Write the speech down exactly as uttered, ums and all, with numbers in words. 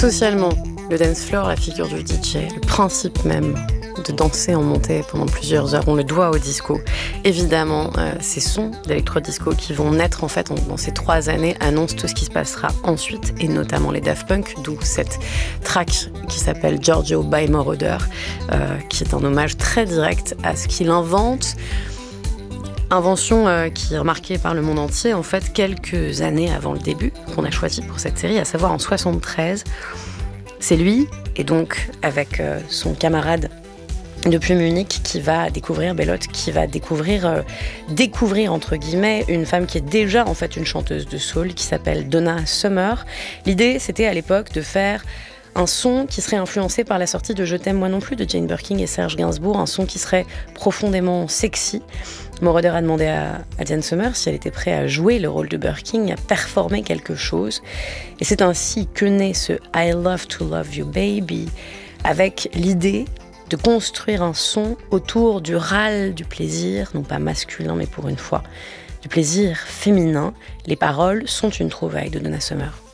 Socialement, le dance floor, la figure du D J, le principe même de danser en montée pendant plusieurs heures, on le doit au disco. Évidemment, euh, ces sons d'électro-disco qui vont naître en fait dans ces trois années annoncent tout ce qui se passera ensuite, et notamment les Daft Punk, d'où cette track qui s'appelle Giorgio by Moroder, euh, qui est un hommage très direct à ce qu'il invente. Invention euh, qui est remarquée par le monde entier, en fait, quelques années avant le début qu'on a choisi pour cette série, à savoir en soixante-treize. C'est lui, et donc avec euh, son camarade depuis Munich, qui va découvrir Bellotte, qui va découvrir, euh, découvrir entre guillemets, une femme qui est déjà en fait une chanteuse de soul, qui s'appelle Donna Summer. L'idée, c'était à l'époque de faire un son qui serait influencé par la sortie de Je t'aime moi non plus de Jane Birkin et Serge Gainsbourg, un son qui serait profondément sexy. Moroder a demandé à, à Diane Summer si elle était prête à jouer le rôle de Birkin, à performer quelque chose. Et c'est ainsi que naît ce I Love to Love You Baby, avec l'idée de construire un son autour du râle du plaisir, non pas masculin mais pour une fois, du plaisir féminin. Les paroles sont une trouvaille de Donna Summer.